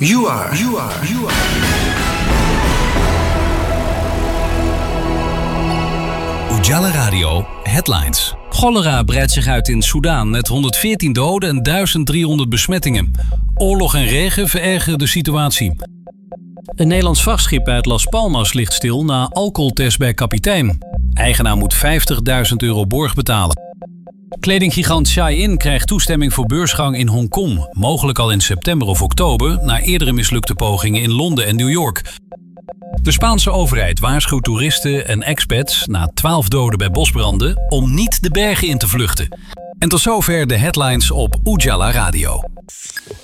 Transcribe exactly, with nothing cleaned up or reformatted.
You are, you are, you are. Ujala Radio Headlines. Cholera breidt zich uit in Soedan met honderdveertien doden en duizend driehonderd besmettingen. Oorlog en regen verergeren de situatie. Een Nederlands vrachtschip uit Las Palmas ligt stil na alcoholtest bij kapitein. Eigenaar moet vijftigduizend euro borg betalen. Kledinggigant Shein krijgt toestemming voor beursgang in Hongkong. Mogelijk al in september of oktober, na eerdere mislukte pogingen in Londen en New York. De Spaanse overheid waarschuwt toeristen en expats na twaalf doden bij bosbranden om niet de bergen in te vluchten. En tot zover de headlines op Ujala Radio.